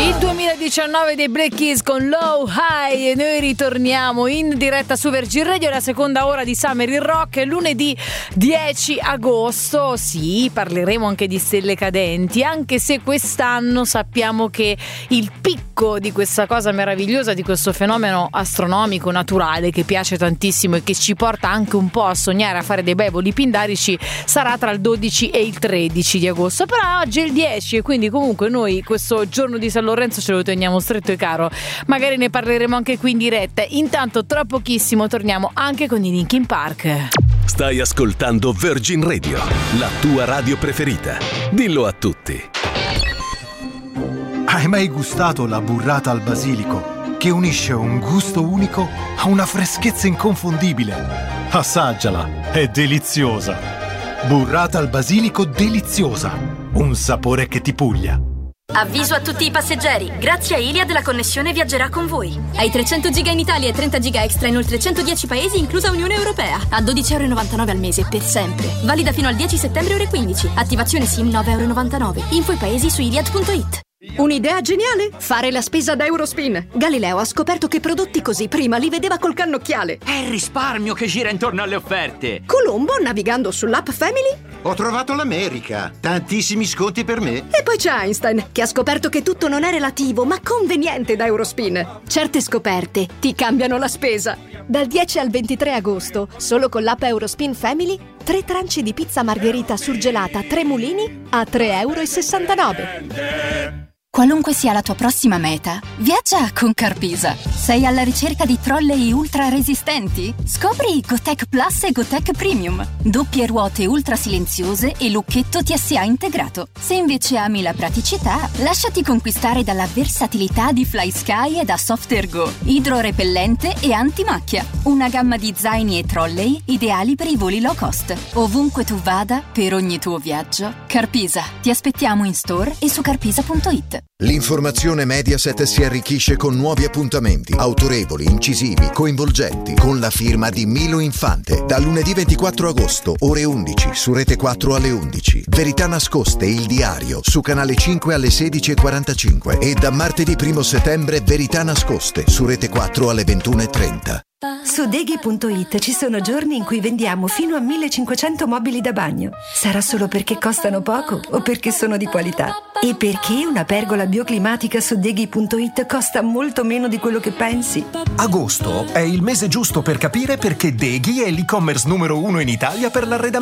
Il 2019 dei Black Keys con Low High, e noi ritorniamo in diretta su Virgin Radio, la seconda ora di Summer in Rock, lunedì 10 agosto. Sì, parleremo anche di stelle cadenti, anche se quest'anno sappiamo che il picco di questa cosa meravigliosa, di questo fenomeno astronomico naturale che piace tantissimo e che ci porta anche un po' a sognare, a fare dei bei voli pindarici, sarà tra il 12 e il 13 di agosto. Però oggi è il 10 e quindi comunque noi questo giorno di San Lorenzo ce lo teniamo stretto e caro. Magari ne parleremo anche qui in diretta. Intanto tra pochissimo torniamo anche con i Linkin Park. Stai ascoltando Virgin Radio, la tua radio preferita. Dillo a tutti. Hai mai gustato la burrata al basilico, che unisce un gusto unico a una freschezza inconfondibile? Assaggiala, è deliziosa. Burrata al basilico deliziosa, un sapore che ti puglia. Avviso a tutti i passeggeri, grazie a Iliad la connessione viaggerà con voi. Hai 300 giga in Italia e 30 giga extra in oltre 110 paesi, inclusa Unione Europea. A €12,99 al mese, per sempre. Valida fino al 10 settembre ore 15. Attivazione SIM €9,99. Info i paesi su iliad.it. Un'idea geniale? Fare la spesa da Eurospin. Galileo ha scoperto che prodotti così prima li vedeva col cannocchiale. È il risparmio che gira intorno alle offerte. Colombo, navigando sull'app Family, ho trovato l'America. Tantissimi sconti per me. e poi c'è Einstein, che ha scoperto che tutto non è relativo, ma conveniente da Eurospin. Certe scoperte ti cambiano la spesa. Dal 10 al 23 agosto, solo con l'app Eurospin Family, 3 tranci di pizza margherita surgelata 3 mulini a €3,69. Qualunque sia la tua prossima meta, viaggia con Carpisa. Sei alla ricerca di trolley ultra resistenti? Scopri GoTech Plus e GoTech Premium. Doppie ruote ultra silenziose e lucchetto TSA integrato. Se invece ami la praticità, lasciati conquistare dalla versatilità di FlySky e da Softergo, idrorepellente e antimacchia. Una gamma di zaini e trolley ideali per i voli low cost. Ovunque tu vada, per ogni tuo viaggio, Carpisa. Ti aspettiamo in store e su carpisa.it. L'informazione Mediaset si arricchisce con nuovi appuntamenti, autorevoli, incisivi, coinvolgenti, con la firma di Milo Infante. Da lunedì 24 agosto, ore 11, su Rete 4 alle 11. Verità nascoste, il diario, su Canale 5 alle 16:45. E da martedì 1 settembre, Verità nascoste, su Rete 4 alle 21:30. Su Deghi.it ci sono giorni in cui vendiamo fino a 1500 mobili da bagno. Sarà solo perché costano poco o perché sono di qualità? E perché una pergola bioclimatica su Deghi.it costa molto meno di quello che pensi? Agosto è il mese giusto per capire perché Deghi è l'e-commerce numero 1 in Italia per l'arredamento